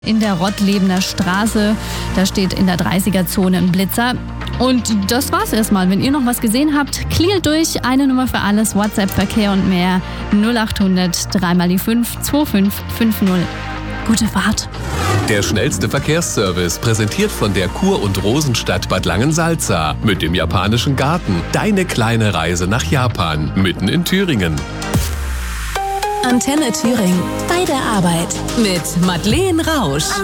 in der Rottlebener Straße. Da steht in der 30er-Zone ein Blitzer. Und das war's erstmal. Wenn ihr noch was gesehen habt, klingelt durch. Eine Nummer für alles, WhatsApp, Verkehr und mehr. 0800 3 mal die 5 2550. Gute Fahrt. Der schnellste Verkehrsservice, präsentiert von der Kur- und Rosenstadt Bad Langensalza. Mit dem japanischen Garten. Deine kleine Reise nach Japan. Mitten in Thüringen. Antenne Thüringen. Bei der Arbeit. Mit Madeleine Rausch.